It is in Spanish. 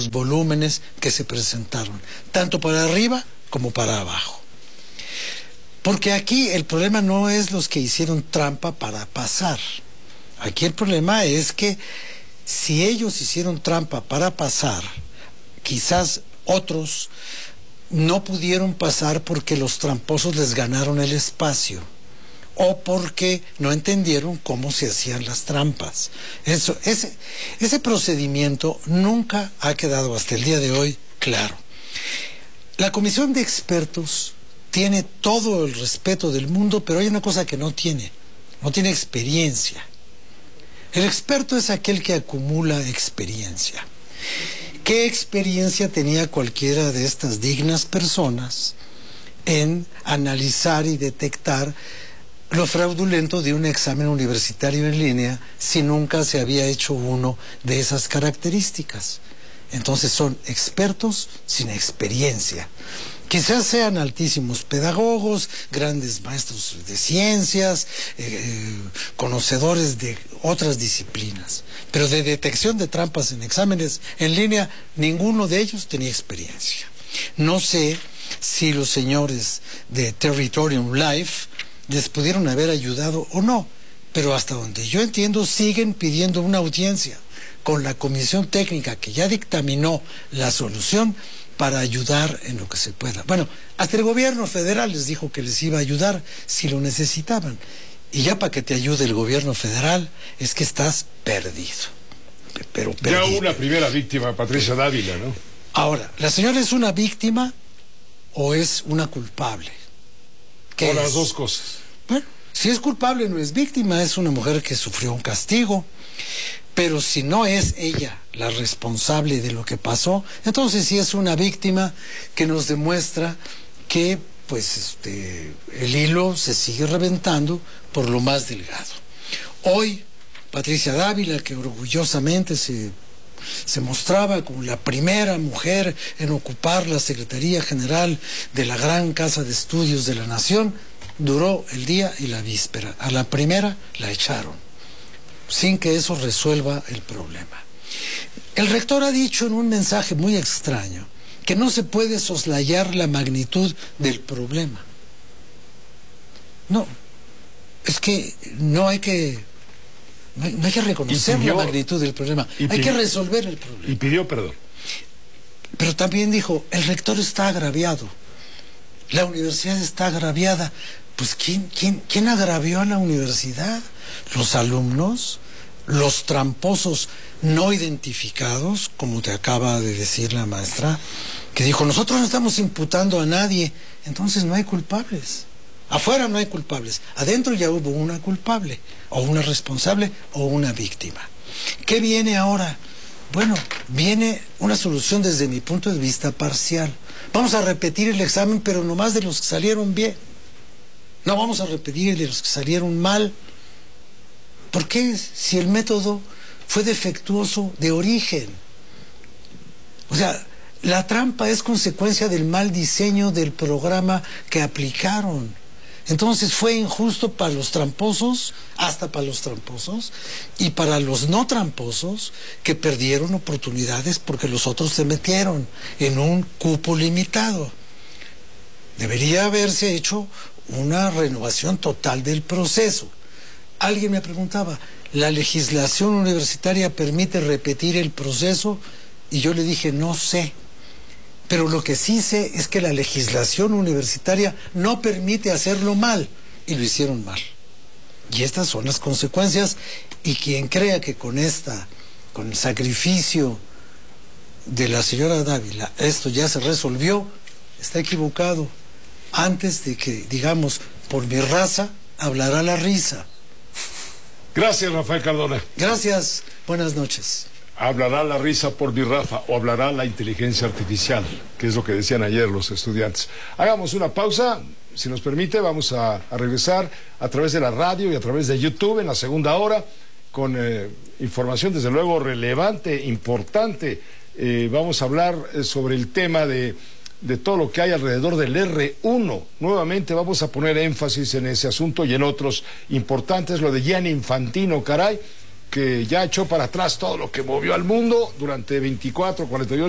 los volúmenes que se presentaron, tanto para arriba como para abajo. Porque aquí el problema no es los que hicieron trampa para pasar. Aquí el problema es que si ellos hicieron trampa para pasar, quizás otros no pudieron pasar porque los tramposos les ganaron el espacio o porque no entendieron cómo se hacían las trampas. Ese procedimiento nunca ha quedado hasta el día de hoy claro. La comisión de expertos tiene todo el respeto del mundo, pero hay una cosa que no tiene experiencia. El experto es aquel que acumula experiencia. ¿Qué experiencia tenía cualquiera de estas dignas personas en analizar y detectar lo fraudulento de un examen universitario en línea si nunca se había hecho uno de esas características? Entonces son expertos sin experiencia. Quizás sean altísimos pedagogos, grandes maestros de ciencias, conocedores de otras disciplinas, pero de detección de trampas en exámenes en línea, ninguno de ellos tenía experiencia. No sé si los señores de Territorium Life les pudieron haber ayudado o no, pero hasta donde yo entiendo siguen pidiendo una audiencia con la comisión técnica que ya dictaminó la solución para ayudar en lo que se pueda. Bueno, hasta el gobierno federal les dijo que les iba a ayudar si lo necesitaban. Y ya para que te ayude el gobierno federal es que estás perdido. Pero perdido. Ya una primera víctima, Patricia Dávila, ¿no? Ahora, ¿la señora es una víctima o es una culpable? O las dos cosas. Bueno, si es culpable no es víctima, es una mujer que sufrió un castigo. Pero si no es ella la responsable de lo que pasó, entonces sí es una víctima que nos demuestra que pues el hilo se sigue reventando por lo más delgado. Hoy, Patricia Dávila, que orgullosamente se mostraba como la primera mujer en ocupar la Secretaría General de la gran Casa de Estudios de la Nación, duró el día y la víspera. A la primera la echaron, sin que eso resuelva el problema. El rector ha dicho en un mensaje muy extraño que no se puede soslayar la magnitud del problema. No, es que no hay que reconocer la magnitud del problema, hay que resolver el problema. Y pidió perdón. Pero también dijo, el rector está agraviado, la universidad está agraviada. Pues ¿quién agravió a la universidad? ¿Los alumnos? ¿Los tramposos no identificados? Como te acaba de decir la maestra, que dijo, nosotros no estamos imputando a nadie, entonces no hay culpables. Afuera no hay culpables, adentro ya hubo una culpable, o una responsable, o una víctima. ¿Qué viene ahora? Bueno, viene una solución desde mi punto de vista parcial. Vamos a repetir el examen, pero nomás de los que salieron bien. No vamos a repetir de los que salieron mal. ¿Por qué? Si el método fue defectuoso de origen. O sea, la trampa es consecuencia del mal diseño del programa que aplicaron. Entonces fue injusto para los tramposos, hasta para los tramposos, y para los no tramposos que perdieron oportunidades porque los otros se metieron en un cupo limitado. Debería haberse hecho una renovación total del proceso. Alguien me preguntaba, ¿la legislación universitaria permite repetir el proceso? Y yo le dije, no sé. Pero lo que sí sé es que la legislación universitaria no permite hacerlo mal, y lo hicieron mal. Y estas son las consecuencias, y quien crea que con el sacrificio de la señora Dávila, esto ya se resolvió, está equivocado. Antes de que digamos, por mi raza, hablará la risa. Gracias, Rafael Cardona. Gracias, buenas noches. Hablará la risa por mi raza, o hablará la inteligencia artificial, que es lo que decían ayer los estudiantes. Hagamos una pausa, si nos permite, vamos a regresar a través de la radio y a través de YouTube en la segunda hora, con información desde luego relevante, importante. Vamos a hablar sobre el tema de todo lo que hay alrededor del R1. Nuevamente vamos a poner énfasis en ese asunto y en otros importantes, lo de Gianni Infantino, caray, que ya echó para atrás todo lo que movió al mundo durante 24, 48